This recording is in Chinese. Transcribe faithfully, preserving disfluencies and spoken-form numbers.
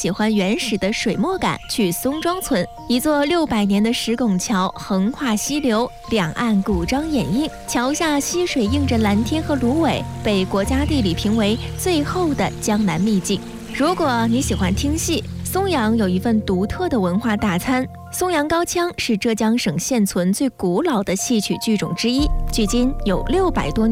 喜欢原始的水墨感，去松庄村，一座六百年的石拱桥横跨溪流，两岸古装掩映，桥下溪水映着蓝天和芦苇，被国家地理评为最后的江南秘境。如果你喜欢听戏，松阳有一份独特的文化大餐。松阳高腔是浙江省现存最古老的戏曲剧种之一，距今有六百多年。